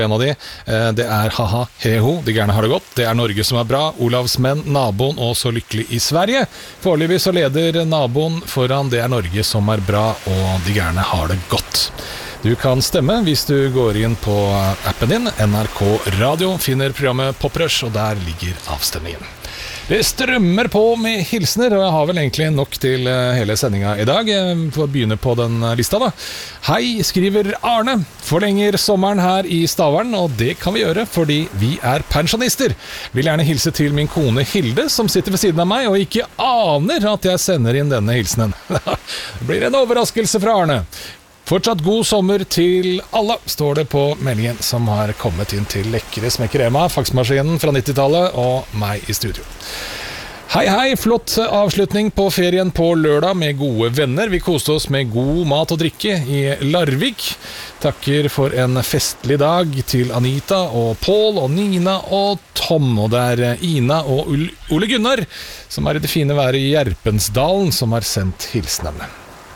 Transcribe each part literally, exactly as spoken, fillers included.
En av de, det er Haha Heho, De Gærne har det godt. Det er Norge som er bra, Olavs menn, Naboen og Så lykkelig i Sverige. Foreløpig så leder Naboen foran Det er Norge som er bra, og De Gærne har det godt. Du kan stemme hvis du går inn på appen din, N R K Radio, finner programmet Poprush, og der ligger avstemningen. Det strømmer på med hilsner, og jeg har vel egentlig nok til hele sendinga i dag. Jeg får begynne på den lista da. Hei, skriver Arne. Forlenger sommeren her i Stavern, og det kan vi gjøre fordi vi er pensjonister. Vil gjerne hilse til min kone Hilde, som sitter ved siden av meg, og ikke aner at jeg sender inn denne hilsenen. Det blir en overraskelse fra Arne. Fortsatt god sommer til alle, står det på meldingen som har kommet inn til Lekre Smekkerema, faksmaskinen fra nittitallet og meg i studio. Hei, hei, flott avslutning på ferien på lørdag med gode venner. Vi koste oss med god mat og drikke i Larvik. Takker for en festlig dag til Anita og Paul og Nina og Tom. Og det er Ina og Ole Gunnar, som er i det fine været i Gjerpensdalen, som har sendt hilsnene.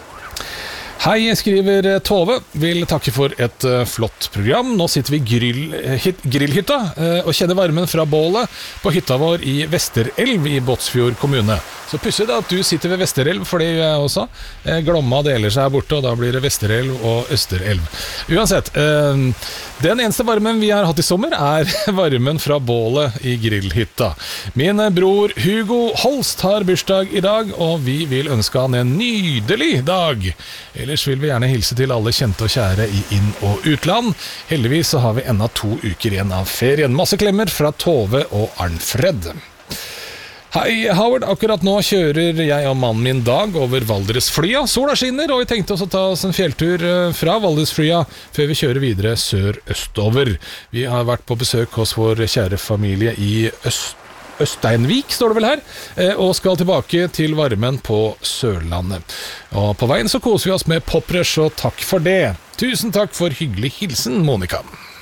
Hei, skriver Tove. Vil takke for et uh, flott program. Nå sitter vi i grill, hit, grillhytta uh, og kjenner varmen fra bålet på hytta vår i Vesterelv i Båtsfjord kommune. Så pusselig at du sitter ved Vesterelv, fordi jeg også uh, Glomma deler seg borte, og da blir det Vesterelv og Østerelv. Uansett, uh, den eneste varmen vi har hatt i sommer er varmen fra bålet i grillhytta. Min bror Hugo Holst har bursdag i dag, og vi vil ønske han en nydelig dag. Ellers vil vi gjerne hilse til alle kjente og kjære i inn- og utland. Heldigvis så har vi enda to uker igjen av ferien. Masse klemmer fra Tove og Arnfred. Hei Howard, akkurat nå kjører jeg og mannen min Dag over Valdresflya. Sola skinner, og vi tenkte oss å ta oss en fjelltur fra Valdresflya før vi kjører videre sør-østover. Vi har vært på besøk hos vår kjære familie i Øst Østeinvik, står det vel her, og skal tilbake til varmen på Sørlandet. Og på veien så koser vi oss med Poprush, og takk for det. Tusen takk for hyggelig hilsen, Monika.